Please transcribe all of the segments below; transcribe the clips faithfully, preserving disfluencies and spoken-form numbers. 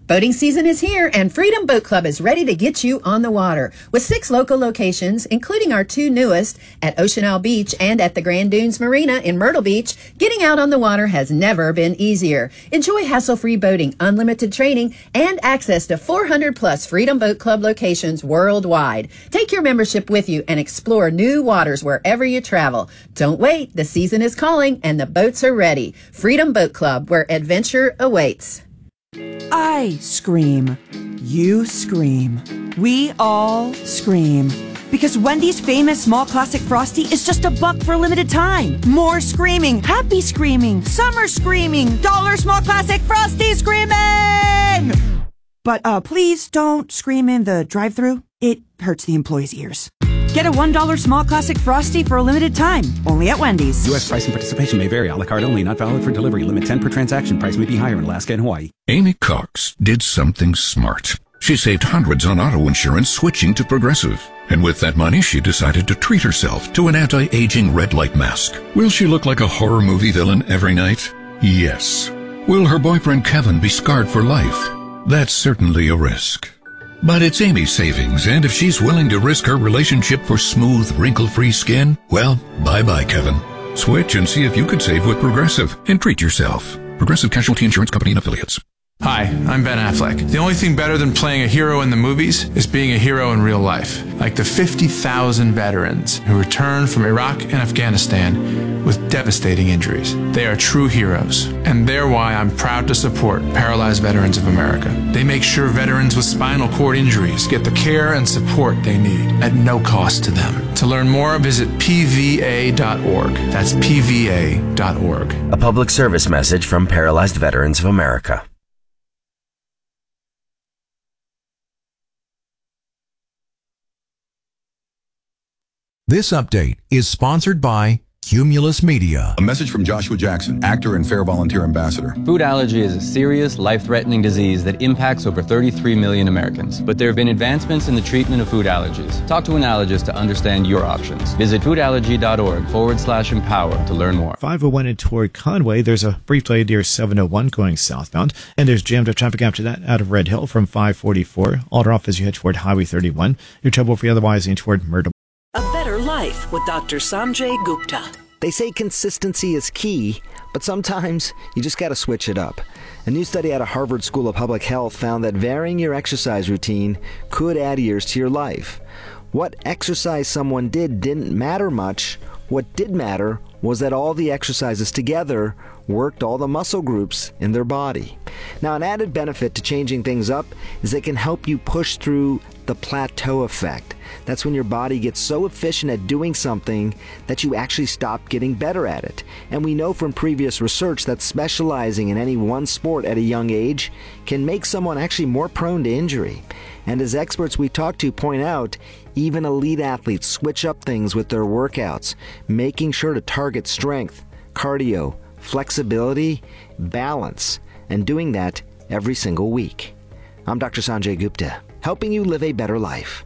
Boating season is here, and Freedom Boat Club is ready to get you on the water. With six local locations, including our two newest at Ocean Isle Beach and at the Grand Dunes Marina in Myrtle Beach, getting out on the water has never been easier. Enjoy hassle-free boating, unlimited training, and access to four hundred plus Freedom Boat Club locations worldwide. Take your membership with you and explore new waters wherever you travel. Don't wait. The season is calling, and the boats are ready. Freedom Boat Club, where adventure awaits. I scream. You scream. We all scream. Because Wendy's famous small classic Frosty is just a buck for a limited time. More screaming, happy screaming, summer screaming, dollar small classic Frosty screaming! But uh, please don't scream in the drive-thru. It hurts the employees' ears. Get a one dollar small classic Frosty for a limited time, only at Wendy's. U S price and participation may vary. A la carte only, not valid for delivery. Limit ten per transaction. Price may be higher in Alaska and Hawaii. Amy Cox did something smart. She saved hundreds on auto insurance switching to Progressive. And with that money, she decided to treat herself to an anti-aging red light mask. Will she look like a horror movie villain every night? Yes. Will her boyfriend Kevin be scarred for life? That's certainly a risk. But it's Amy's savings, and if she's willing to risk her relationship for smooth, wrinkle-free skin, well, bye-bye, Kevin. Switch and see if you could save with Progressive and treat yourself. Progressive Casualty Insurance Company and Affiliates. Hi, I'm Ben Affleck. The only thing better than playing a hero in the movies is being a hero in real life. Like the fifty thousand veterans who returned from Iraq and Afghanistan with devastating injuries. They are true heroes, and they're why I'm proud to support Paralyzed Veterans of America. They make sure veterans with spinal cord injuries get the care and support they need at no cost to them. To learn more, visit P V A dot org. That's P V A dot org. A public service message from Paralyzed Veterans of America. This update is sponsored by Cumulus Media. A message from Joshua Jackson, actor and Fair Volunteer Ambassador. Food allergy is a serious, life-threatening disease that impacts over thirty-three million Americans. But there have been advancements in the treatment of food allergies. Talk to an allergist to understand your options. Visit foodallergy.org forward slash empower to learn more. five oh one in toward Conway. There's a brief delay near seven oh one going southbound. And there's jammed up traffic after that out of Red Hill from five forty-four. Alder off as you head toward Highway thirty-one. Your trouble free otherwise in toward Myrtle. A Better Life with Doctor Sanjay Gupta. They say consistency is key, but sometimes you just got to switch it up. A new study out of Harvard School of Public Health found that varying your exercise routine could add years to your life. What exercise someone did didn't matter much. What did matter was that all the exercises together worked all the muscle groups in their body. Now, an added benefit to changing things up is they can help you push through the plateau effect. That's when your body gets so efficient at doing something that you actually stop getting better at it. And we know from previous research that specializing in any one sport at a young age can make someone actually more prone to injury. And as experts we talk to point out, even elite athletes switch up things with their workouts, making sure to target strength, cardio, flexibility, balance, and doing that every single week. I'm Doctor Sanjay Gupta, helping you live a better life.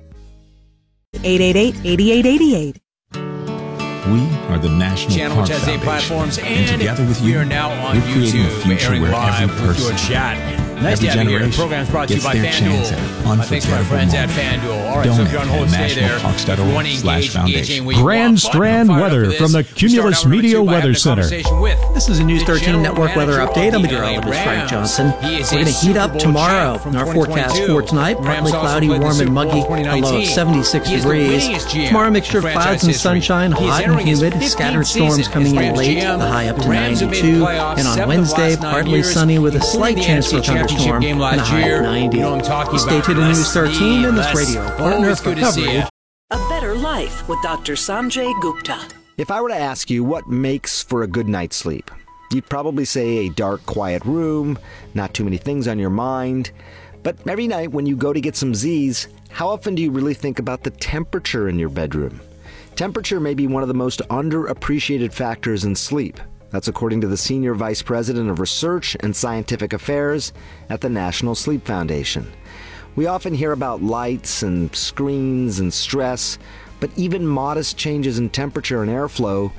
eight eight eight, eight eight eight eight. We are the National Channel Park which has Foundation, eight platforms, and, and together with you, we are now on we're creating YouTube, a future airing where live every with your person, chat. Nice every to have you here. The generation program's brought to you gets by their chance at FanDuel. an Uh, thanks to my unforgettable friends at moment. FanDuel. All right, Donate so if you're on hold, at stay there. nationalparks.org Want to slash engage, foundation. engaging, we Grand want Strand fun, weather for from the this. Cumulus We start out Media number two by Weather having a Center. conversation with This is a News the thirteen general Network weather manager update. of I'm the meteorologist L A Frank Rams. Johnson. He is We're a going to heat up Super Bowl tomorrow. champ from Our twenty forecast twenty-two. for tonight, Rams partly also cloudy, played the warm and Super Bowl muggy, twenty a low of nineteen. seventy-six He is the degrees. winningest G M Tomorrow, a mixture of in clouds franchise and history. sunshine, He is hot and entering his humid, fifteenth scattered season storms as coming in Rams late, G M. the high up to The Rams have made the ninety-two. playoffs And on seven of the Wednesday, last nine partly years, sunny with a including slight the chance for N F C Championship thunderstorm game and a last high year. of ninety. You know what I'm talking Stay about. tuned to Les News thirteen and this Les. radio partner Always for good to see you. coverage. A Better Life with Doctor Sanjay Gupta. If I were to ask you what makes for a good night's sleep, you'd probably say a dark, quiet room, not too many things on your mind. But every night when you go to get some Z's, how often do you really think about the temperature in your bedroom? Temperature may be one of the most underappreciated factors in sleep. That's according to the Senior Vice President of Research and Scientific Affairs at the National Sleep Foundation. We often hear about lights and screens and stress, but even modest changes in temperature and airflow